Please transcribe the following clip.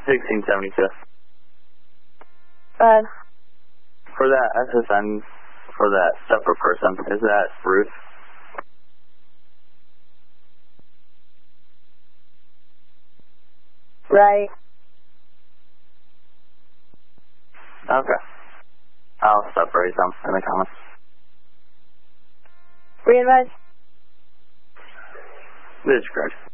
1672. Good. For that SSN, for that separate person, is that Ruth? Right. Okay. I'll separate them in the comments. Re-advise? This is correct.